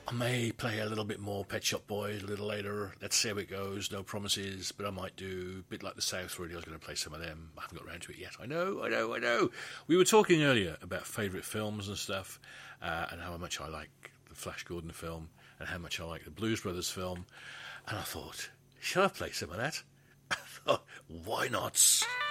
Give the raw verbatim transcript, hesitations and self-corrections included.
I may play a little bit more Pet Shop Boys a little later. Let's see how it goes. No promises, but I might do a bit like the South. Really, I was going to play some of them. I haven't got around to it yet. I know, I know, I know. We were talking earlier about favourite films and stuff, uh, and how much I like the Flash Gordon film, and how much I like the Blues Brothers film. And I thought, shall I play some of that? I thought, why not?